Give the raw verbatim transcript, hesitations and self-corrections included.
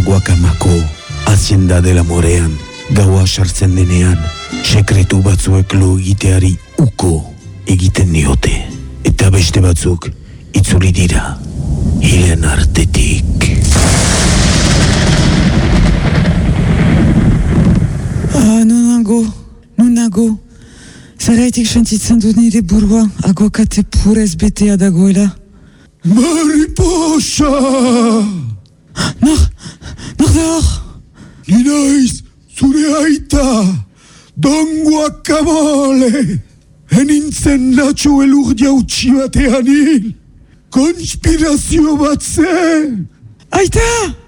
Guacamako Hacienda de la Morean gaua sartzen denean sekretu batzuek lo egiteari uko egiten diote eta beste batzuk itzuli dira hilen artetik. Ah, nonago, nonago. Zaraitik sentitzen dut nire burua aguakate purez betea dagoela. Mariposa! Nor, nor da hor? Ninaiz, zure aita, Don Guacamole! Enintzen natxo elurdia utxi batean hil! Konspirazio bat zen! Aita!